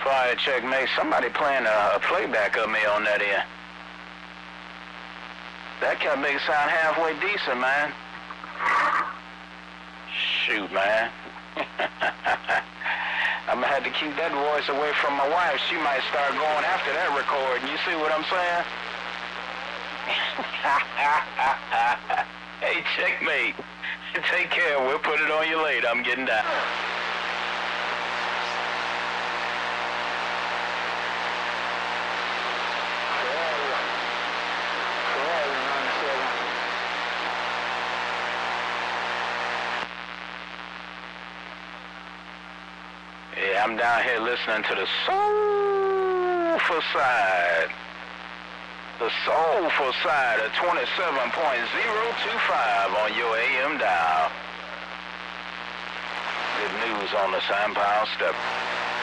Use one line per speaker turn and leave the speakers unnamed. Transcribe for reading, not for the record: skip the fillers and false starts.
Quiet, checkmate. Somebody playing a playback of me on that end. That cat makes it sound halfway decent, man. Shoot, man. I'm gonna have to keep that voice away from my wife. She might start going after that recording. You see what I'm saying? Hey, checkmate. Take care. We'll put it on you later. I'm getting down. Yeah, I'm down here listening to the soulful side. The soulful side of 27.025 on your AM dial. Good news on the Sampao Step.